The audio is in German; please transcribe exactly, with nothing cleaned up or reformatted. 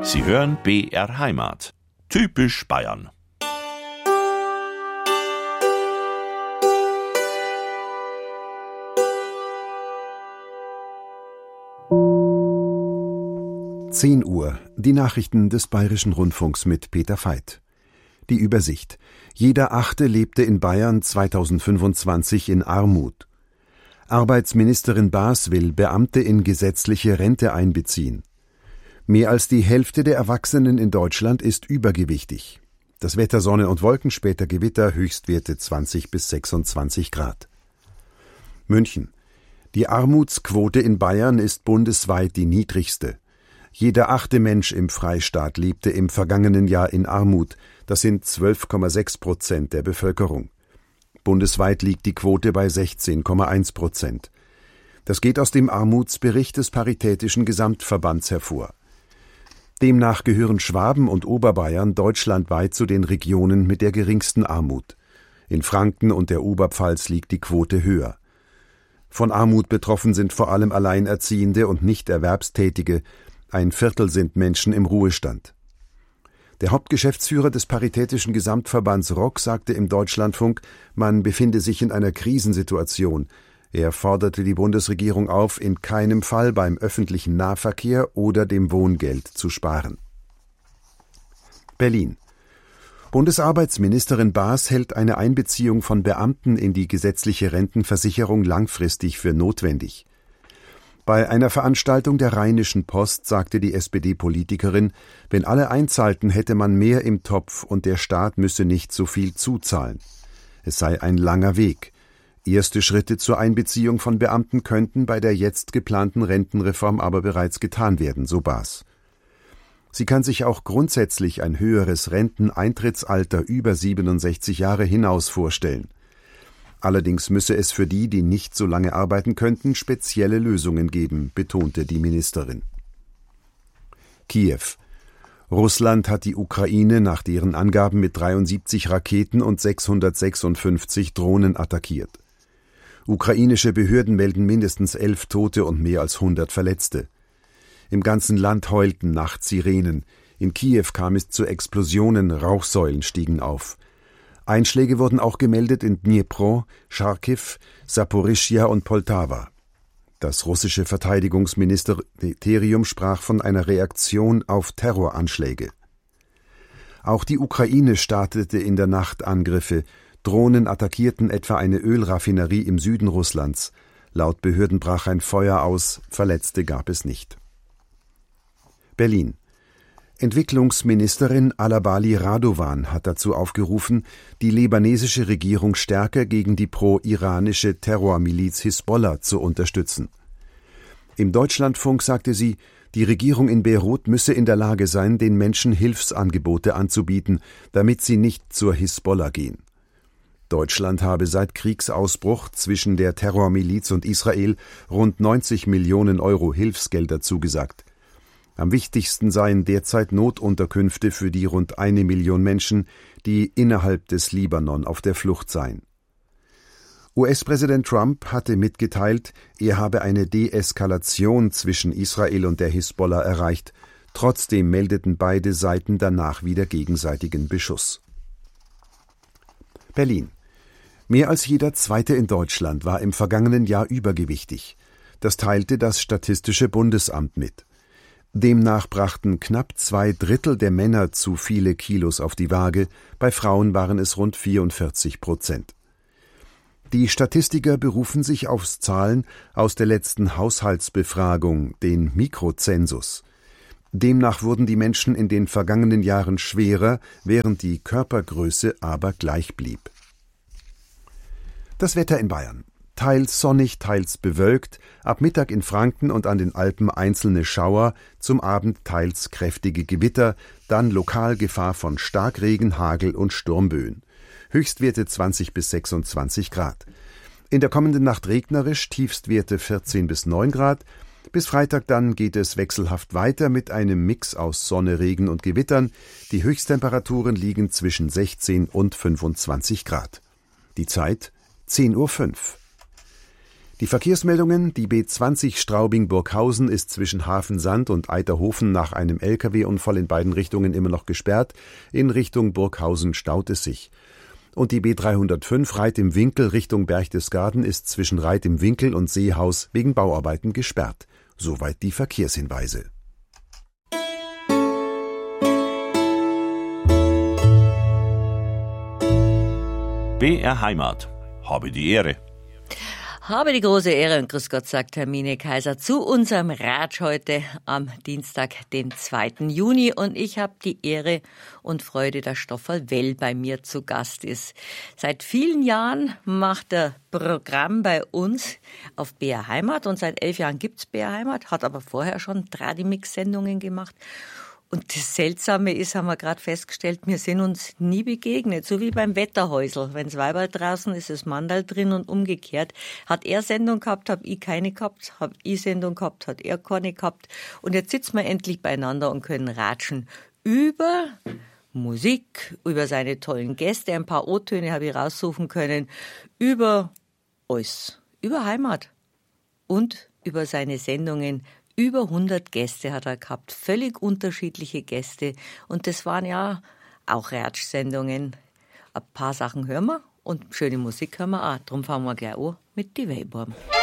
Sie hören B R Heimat. Typisch Bayern. zehn Uhr. Die Nachrichten des Bayerischen Rundfunks mit Peter Veit. Die Übersicht. Jeder Achte lebte in Bayern zweitausendfünfundzwanzig in Armut. Arbeitsministerin Baas will Beamte in gesetzliche Rente einbeziehen. Mehr als die Hälfte der Erwachsenen in Deutschland ist übergewichtig. Das Wetter: Sonne und Wolken, später Gewitter, Höchstwerte zwanzig bis sechsundzwanzig Grad. München. Die Armutsquote in Bayern ist bundesweit die niedrigste. Jeder achte Mensch im Freistaat lebte im vergangenen Jahr in Armut. Das sind zwölf Komma sechs Prozent der Bevölkerung. Bundesweit liegt die Quote bei sechzehn Komma eins Prozent. Das geht aus dem Armutsbericht des Paritätischen Gesamtverbands hervor. Demnach gehören Schwaben und Oberbayern deutschlandweit zu den Regionen mit der geringsten Armut. In Franken und der Oberpfalz liegt die Quote höher. Von Armut betroffen sind vor allem Alleinerziehende und Nichterwerbstätige. Ein Viertel sind Menschen im Ruhestand. Der Hauptgeschäftsführer des Paritätischen Gesamtverbands Rock sagte im Deutschlandfunk, man befinde sich in einer Krisensituation. Er forderte die Bundesregierung auf, in keinem Fall beim öffentlichen Nahverkehr oder dem Wohngeld zu sparen. Berlin. Bundesarbeitsministerin Baas hält eine Einbeziehung von Beamten in die gesetzliche Rentenversicherung langfristig für notwendig. Bei einer Veranstaltung der Rheinischen Post sagte die S P D-Politikerin, wenn alle einzahlten, hätte man mehr im Topf und der Staat müsse nicht so viel zuzahlen. Es sei ein langer Weg. Erste Schritte zur Einbeziehung von Beamten könnten bei der jetzt geplanten Rentenreform aber bereits getan werden, so Baas. Sie kann sich auch grundsätzlich ein höheres Renteneintrittsalter über siebenundsechzig Jahre hinaus vorstellen. Allerdings müsse es für die, die nicht so lange arbeiten könnten, spezielle Lösungen geben, betonte die Ministerin. Kiew. Russland hat die Ukraine nach deren Angaben mit dreiundsiebzig Raketen und sechshundertsechsundfünfzig Drohnen attackiert. Ukrainische Behörden melden mindestens elf Tote und mehr als hundert Verletzte. Im ganzen Land heulten nachts Sirenen. In Kiew kam es zu Explosionen, Rauchsäulen stiegen auf. Einschläge wurden auch gemeldet in Dnipro, Charkiw, Saporischschja und Poltawa. Das russische Verteidigungsministerium sprach von einer Reaktion auf Terroranschläge. Auch die Ukraine startete in der Nacht Angriffe. Drohnen attackierten etwa eine Ölraffinerie im Süden Russlands. Laut Behörden brach ein Feuer aus, Verletzte gab es nicht. Berlin. Entwicklungsministerin Alabali Radovan hat dazu aufgerufen, die libanesische Regierung stärker gegen die pro-iranische Terrormiliz Hisbollah zu unterstützen. Im Deutschlandfunk sagte sie, die Regierung in Beirut müsse in der Lage sein, den Menschen Hilfsangebote anzubieten, damit sie nicht zur Hisbollah gehen. Deutschland habe seit Kriegsausbruch zwischen der Terrormiliz und Israel rund neunzig Millionen Euro Hilfsgelder zugesagt. Am wichtigsten seien derzeit Notunterkünfte für die rund eine Million Menschen, die innerhalb des Libanon auf der Flucht seien. U S-Präsident Trump hatte mitgeteilt, er habe eine Deeskalation zwischen Israel und der Hisbollah erreicht. Trotzdem meldeten beide Seiten danach wieder gegenseitigen Beschuss. Berlin. Mehr als jeder Zweite in Deutschland war im vergangenen Jahr übergewichtig. Das teilte das Statistische Bundesamt mit. Demnach brachten knapp zwei Drittel der Männer zu viele Kilos auf die Waage, bei Frauen waren es rund vierundvierzig Prozent. Die Statistiker berufen sich auf Zahlen aus der letzten Haushaltsbefragung, den Mikrozensus. Demnach wurden die Menschen in den vergangenen Jahren schwerer, während die Körpergröße aber gleich blieb. Das Wetter in Bayern. Teils sonnig, teils bewölkt, ab Mittag in Franken und an den Alpen einzelne Schauer, zum Abend teils kräftige Gewitter, dann lokal Gefahr von Starkregen, Hagel und Sturmböen. Höchstwerte zwanzig bis sechsundzwanzig Grad. In der kommenden Nacht regnerisch, Tiefstwerte vierzehn bis neun Grad. Bis Freitag dann geht es wechselhaft weiter mit einem Mix aus Sonne, Regen und Gewittern. Die Höchsttemperaturen liegen zwischen sechzehn und fünfundzwanzig Grad. Die Zeit zehn Uhr fünf. Die Verkehrsmeldungen: Die B zwanzig Straubing-Burghausen ist zwischen Hafensand und Eiterhofen nach einem L K W-Unfall in beiden Richtungen immer noch gesperrt. In Richtung Burghausen staut es sich. Und die B dreihundertfünf Reit im Winkel Richtung Berchtesgaden ist zwischen Reit im Winkel und Seehaus wegen Bauarbeiten gesperrt. Soweit die Verkehrshinweise. B R Heimat. Habe die Ehre. Habe die große Ehre und grüß Gott, sagt Hermine Kaiser zu unserem Ratsch heute am Dienstag, den zweiten Juni. Und ich habe die Ehre und Freude, dass Stofferl Well bei mir zu Gast ist. Seit vielen Jahren macht er Programm bei uns auf B R Heimat und seit elf Jahren gibt's B R Heimat, hat aber vorher schon Tradimix-Sendungen gemacht. Und das Seltsame ist, haben wir gerade festgestellt, wir sind uns nie begegnet, so wie beim Wetterhäusl. Wenn's Weiberl draußen ist, ist Mandal drin und umgekehrt. Hat er Sendung gehabt, hab ich keine gehabt, hab ich Sendung gehabt, hat er keine gehabt. Und jetzt sitzen wir endlich beieinander und können ratschen über Musik, über seine tollen Gäste. Ein paar O-Töne habe ich raussuchen können, über alles, über Heimat und über seine Sendungen. Über hundert Gäste hat er gehabt, völlig unterschiedliche Gäste. Und das waren ja auch Ratsch-Sendungen. Ein paar Sachen hören wir und schöne Musik hören wir auch. Darum fangen wir gleich an mit die Weibern.